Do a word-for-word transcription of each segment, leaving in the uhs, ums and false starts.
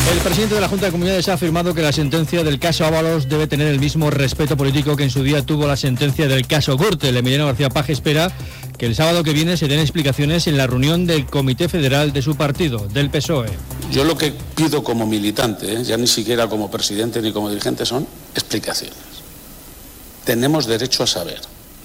El presidente de la Junta de Comunidades ha afirmado que la sentencia del caso Ábalos debe tener el mismo respeto político que en su día tuvo la sentencia del caso Gürtel. Emiliano García Paje espera que el sábado que viene se den explicaciones en la reunión del Comité Federal de su partido, del P S O E. Yo lo que pido como militante, ¿eh? ya ni siquiera como presidente ni como dirigente, son explicaciones. Tenemos derecho a saber.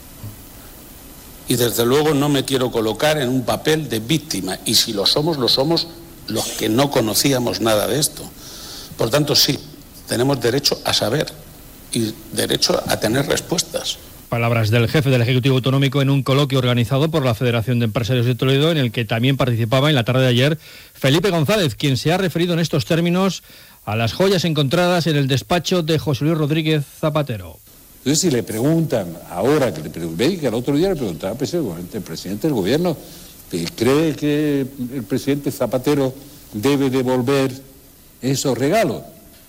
Y desde luego no me quiero colocar en un papel de víctima. Y si lo somos, lo somos los que no conocíamos nada de esto. Por tanto, sí, tenemos derecho a saber y derecho a tener respuestas. Palabras del jefe del Ejecutivo Autonómico en un coloquio organizado por la Federación de Empresarios de Toledo, en el que también participaba en la tarde de ayer Felipe González, quien se ha referido en estos términos a las joyas encontradas en el despacho de José Luis Rodríguez Zapatero. Entonces, si le preguntan, ahora que le pregunté, que el otro día le preguntaba al presidente del gobierno, ¿cree que el presidente Zapatero debe devolver esos regalos?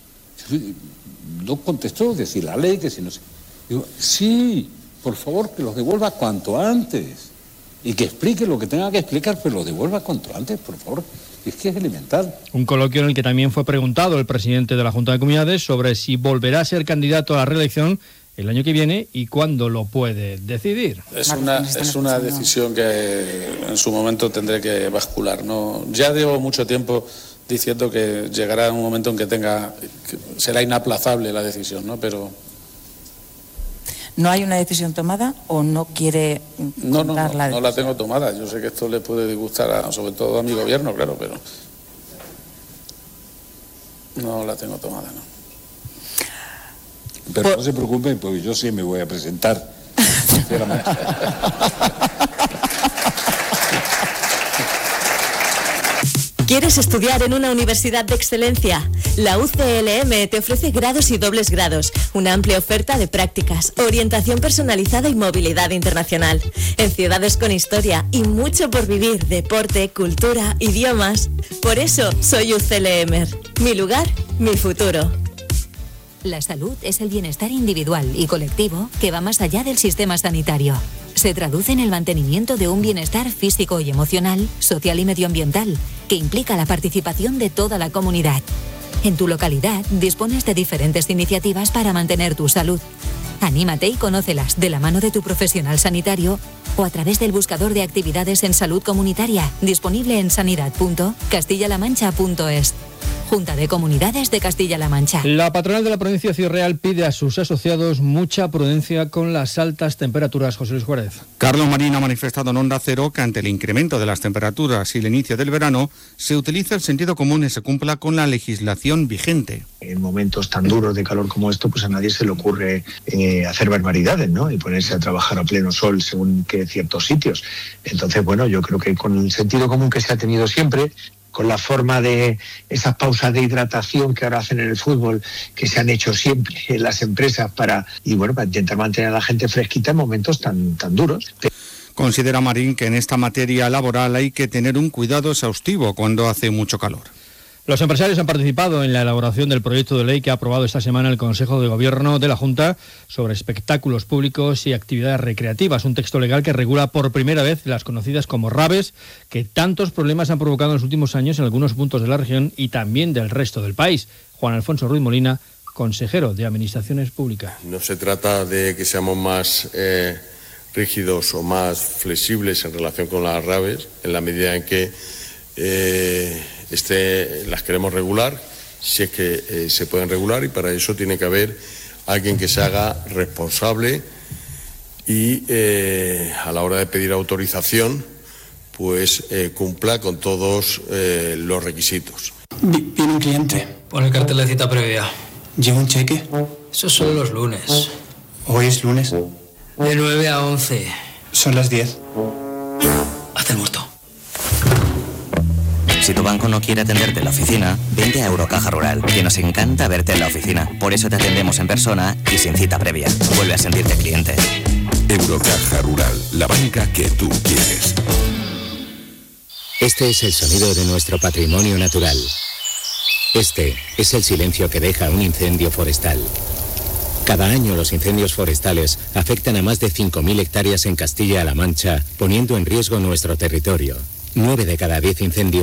No contestó, decir la ley, que si no sé. Digo, sí, por favor, que los devuelva cuanto antes. Y que explique lo que tenga que explicar, pero los devuelva cuanto antes, por favor. Es que es elemental. Un coloquio en el que también fue preguntado el presidente de la Junta de Comunidades sobre si volverá a ser candidato a la reelección el año que viene y cuándo lo puede decidir. Es una, es una decisión que en su momento tendré que bascular, ¿no? Ya llevo mucho tiempo diciendo que llegará un momento en que tenga, que será inaplazable la decisión, ¿no? Pero ¿no hay una decisión tomada o no quiere no, no, no, la no la tengo tomada. Yo sé que esto le puede disgustar a, sobre todo a mi gobierno, claro, pero no la tengo tomada, ¿no? Pero Por... no se preocupen, porque yo sí me voy a presentar, sinceramente. ¿Quieres estudiar en una universidad de excelencia? La U C L M te ofrece grados y dobles grados, una amplia oferta de prácticas, orientación personalizada y movilidad internacional, en ciudades con historia y mucho por vivir, deporte, cultura, idiomas. Por eso soy U C L M. Mi lugar, mi futuro. La salud es el bienestar individual y colectivo que va más allá del sistema sanitario. Se traduce en el mantenimiento de un bienestar físico y emocional, social y medioambiental, que implica la participación de toda la comunidad. En tu localidad dispones de diferentes iniciativas para mantener tu salud. Anímate y conócelas de la mano de tu profesional sanitario o a través del buscador de actividades en salud comunitaria, disponible en sanidad punto castilla la mancha punto es. Junta de Comunidades de Castilla-La Mancha. La patronal de la provincia de Ciudad Real pide a sus asociados mucha prudencia con las altas temperaturas. José Luis Juárez. Carlos Marín ha manifestado en Onda Cero que ante el incremento de las temperaturas y el inicio del verano se utiliza el sentido común y se cumpla con la legislación vigente. En momentos tan duros de calor como esto, pues a nadie se le ocurre eh, hacer barbaridades, ¿no? Y ponerse a trabajar a pleno sol según que ciertos sitios. Entonces, bueno, yo creo que con el sentido común que se ha tenido siempre, con la forma de esas pausas de hidratación que ahora hacen en el fútbol, que se han hecho siempre en las empresas para, y bueno, para intentar mantener a la gente fresquita en momentos tan, tan duros. Considera Marín que en esta materia laboral hay que tener un cuidado exhaustivo cuando hace mucho calor. Los empresarios han participado en la elaboración del proyecto de ley que ha aprobado esta semana el Consejo de Gobierno de la Junta sobre espectáculos públicos y actividades recreativas, un texto legal que regula por primera vez las conocidas como raves, que tantos problemas han provocado en los últimos años en algunos puntos de la región y también del resto del país. Juan Alfonso Ruiz Molina, consejero de Administraciones Públicas. No se trata de que seamos más eh, rígidos o más flexibles en relación con las raves, en la medida en que eh, Este, las queremos regular, si es que eh, se pueden regular, y para eso tiene que haber alguien que se haga responsable y eh, a la hora de pedir autorización pues eh, cumpla con todos eh, los requisitos. Viene un cliente. Pon el cartel de cita previa. ¿Lleva un cheque? Eso solo los lunes. ¿Hoy es lunes? De nueve a once. Son las diez. Haz el muerto. Si tu banco no quiere atenderte en la oficina, vente a Eurocaja Rural, que nos encanta verte en la oficina. Por eso te atendemos en persona y sin cita previa. Vuelve a sentirte cliente. Eurocaja Rural, la banca que tú quieres. Este es el sonido de nuestro patrimonio natural. Este es el silencio que deja un incendio forestal. Cada año los incendios forestales afectan a más de cinco mil hectáreas en Castilla-La Mancha, poniendo en riesgo nuestro territorio. Nueve de cada diez incendios